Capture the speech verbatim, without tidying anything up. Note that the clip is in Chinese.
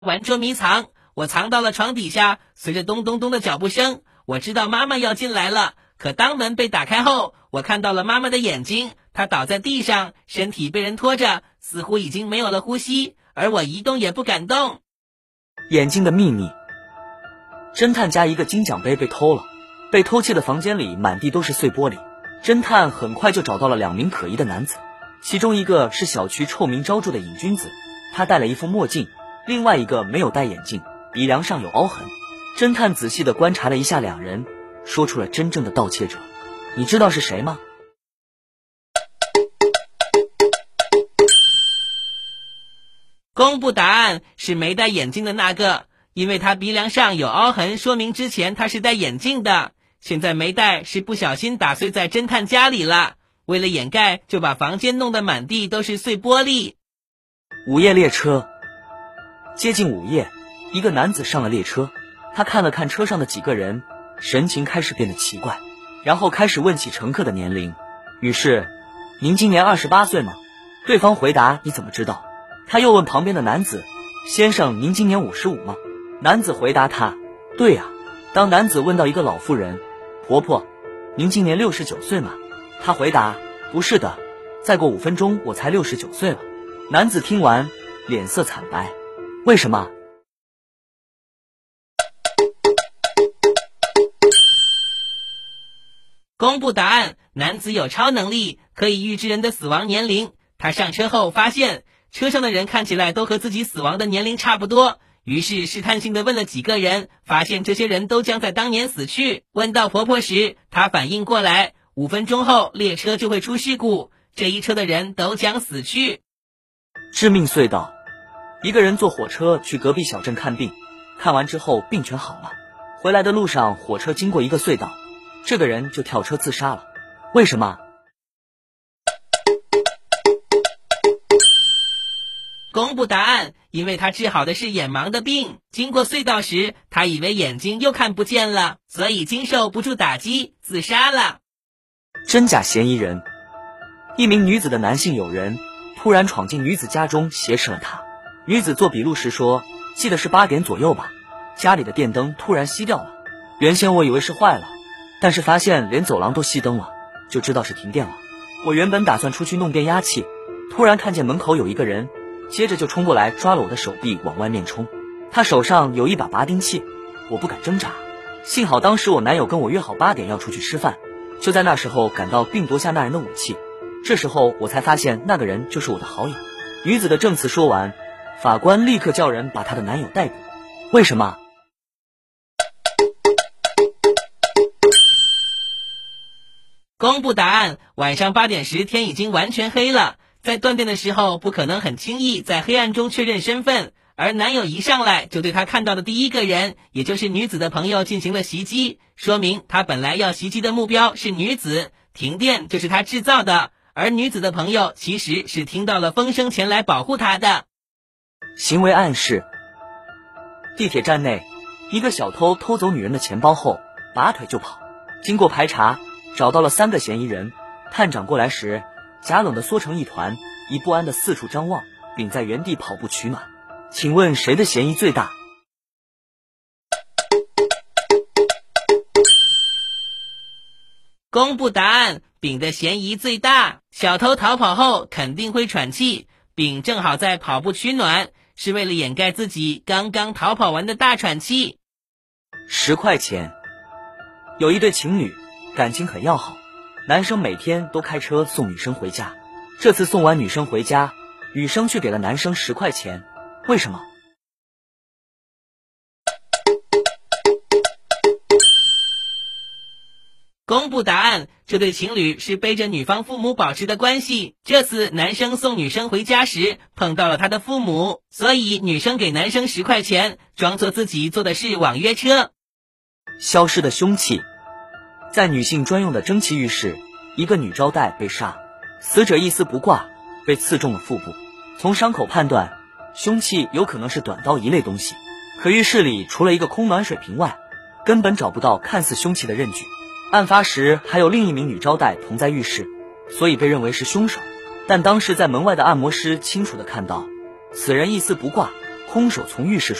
玩捉迷藏，我藏到了床底下，随着咚咚咚的脚步声，我知道妈妈要进来了。可当门被打开后，我看到了妈妈的眼睛，她倒在地上，身体被人拖着，似乎已经没有了呼吸，而我一动也不敢动。 眼睛的秘密。侦探家一个金奖杯被偷了，被偷窃的房间里满地都是碎玻璃。侦探很快就找到了两名可疑的男子，其中一个是小区臭名昭著的瘾君子，他戴了一副墨镜，另外一个没有戴眼镜，鼻梁上有凹痕。侦探仔细地观察了一下两人，说出了真正的盗窃者。你知道是谁吗？ 公布答案，是没戴眼镜的那个，因为他鼻梁上有凹痕，说明之前他是戴眼镜的。现在没戴是不小心打碎在侦探家里了，为了掩盖，就把房间弄得满地都是碎玻璃。 午夜列车。接近午夜，一个男子上了列车，他看了看车上的几个人，神情开始变得奇怪，然后开始问起乘客的年龄。于是，您今年二十八岁吗？对方回答，你怎么知道？他又问旁边的男子，先生，您今年五十五吗？男子回答他，对呀。当男子问到一个老妇人，婆婆，您今年六十九岁吗？她回答，不是的，再过五分钟我才六十九岁了。男子听完，脸色惨白，为什么？ 公布答案，男子有超能力，可以预知人的死亡年龄。他上车后发现，车上的人看起来都和自己死亡的年龄差不多，于是试探性地问了几个人，发现这些人都将在当年死去。问到婆婆时，她反应过来，五分钟后列车就会出事故，这一车的人都将死去。 致命隧道。一个人坐火车去隔壁小镇看病，看完之后病全好了，回来的路上火车经过一个隧道，这个人就跳车自杀了。为什么？ 公布答案，因为他治好的是眼盲的病，经过隧道时，他以为眼睛又看不见了，所以经受不住打击，自杀了。 真假嫌疑人。一名女子的男性友人突然闯进女子家中挟持了她。女子做笔录时说，记得是八点左右吧，家里的电灯突然熄掉了，原先我以为是坏了，但是发现连走廊都熄灯了，就知道是停电了。我原本打算出去弄变压器，突然看见门口有一个人，接着就冲过来抓了我的手臂往外面冲，他手上有一把拔钉器，我不敢挣扎，幸好当时我男友跟我约好八点要出去吃饭，就在那时候赶到并夺下那人的武器，这时候我才发现那个人就是我的好友。女子的证词说完，法官立刻叫人把她的男友逮捕。为什么？ 公布答案，晚上八点时天已经完全黑了，在断电的时候不可能很轻易在黑暗中确认身份，而男友一上来就对他看到的第一个人，也就是女子的朋友进行了袭击，说明他本来要袭击的目标是女子，停电就是他制造的，而女子的朋友其实是听到了风声前来保护他的。 行为暗示。地铁站内，一个小偷偷走女人的钱包后拔腿就跑，经过排查找到了三个嫌疑人，探长过来时假冷的缩成一团，以不安的四处张望，并在原地跑步取暖。请问谁的嫌疑最大？ 公布答案，丙的嫌疑最大。小偷逃跑后肯定会喘气，丙正好在跑步取暖，是为了掩盖自己刚刚逃跑完的大喘气。 十块钱。有一对情侣感情很要好，男生每天都开车送女生回家，这次送完女生回家，女生却给了男生十块钱，为什么？ 公布答案，这对情侣是背着女方父母保持的关系，这次男生送女生回家时碰到了他的父母，所以女生给男生十块钱，装作自己坐的是网约车。 消失的凶器。在女性专用的蒸汽浴室，一个女招待被杀，死者一丝不挂，被刺中了腹部。从伤口判断，凶器有可能是短刀一类东西，可浴室里除了一个空暖水瓶外，根本找不到看似凶器的刃具。案发时还有另一名女招待同在浴室，所以被认为是凶手。但当时在门外的按摩师清楚地看到，此人一丝不挂， 凶手从浴室